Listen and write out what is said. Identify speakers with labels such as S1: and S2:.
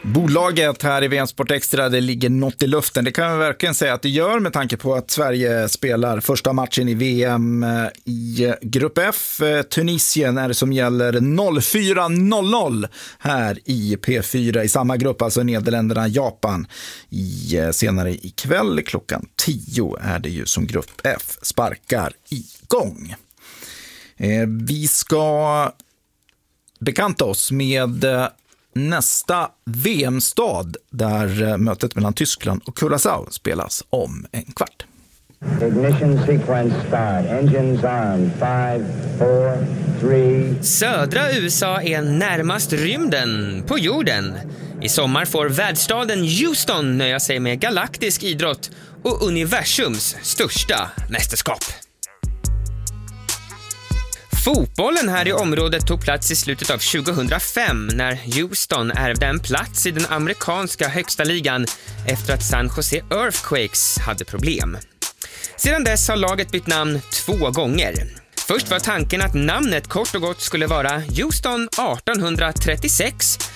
S1: Bolaget här i VM Sport Extra, det ligger något i luften. Det kan man verkligen säga att det gör med tanke på att Sverige spelar första matchen i VM i Grupp F. Tunisien är det som gäller 04.00 här i P4 i samma grupp, alltså Nederländerna, Japan. Senare ikväll klockan 10 är det ju som Grupp F sparkar igång. Vi ska bekanta oss med nästa VM-stad där mötet mellan Tyskland och Curaçao spelas om en kvart.
S2: Ignition sequence start. Engines on. 5, 4, 3.
S3: Södra USA är närmast rymden på jorden. I sommar får världsstaden Houston nöja sig med galaktisk idrott och universums största mästerskap. Fotbollen här i området tog plats i slutet av 2005 när Houston ärvde en plats i den amerikanska högsta ligan efter att San Jose Earthquakes hade problem. Sedan dess har laget bytt namn 2 gånger. Först var tanken att namnet kort och gott skulle vara Houston 1836,